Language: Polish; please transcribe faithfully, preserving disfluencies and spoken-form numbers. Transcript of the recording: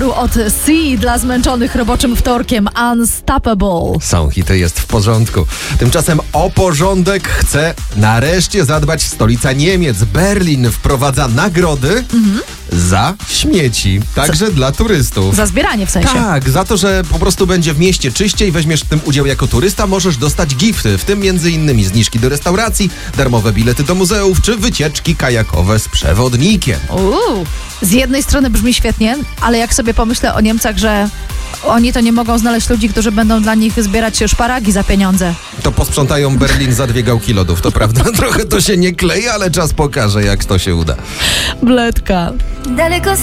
hitu od Sea dla zmęczonych roboczym wtorkiem, Unstoppable. Są hity, jest w porządku. Tymczasem o porządek chce nareszcie zadbać stolica Niemiec. Berlin wprowadza nagrody mhm. za śmieci, także Co? dla turystów. Za zbieranie w sensie. Tak, za to, że po prostu będzie w mieście czyściej, weźmiesz w tym udział jako turysta, możesz dostać gifty, w tym między innymi zniżki do restauracji, darmowe bilety do muzeów, czy wycieczki kajakowe z przewodnikiem. Uuu, z jednej strony brzmi świetnie, ale jak sobie pomyślę o Niemcach, że oni to nie mogą znaleźć ludzi, którzy będą dla nich zbierać szparagi za pieniądze. To posprzątają Berlin za dwie gałki lodów, to prawda. Trochę to się nie klei, ale czas pokaże, jak to się uda. Bledka. Daleko